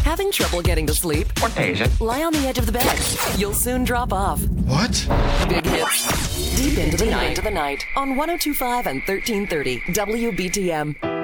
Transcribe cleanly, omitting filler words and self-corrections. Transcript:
Having trouble getting to sleep? What day is it? Lie on the edge of the bed. You'll soon drop off. What? Big hits. Deep into the night on 1025 and 1330 WBTM.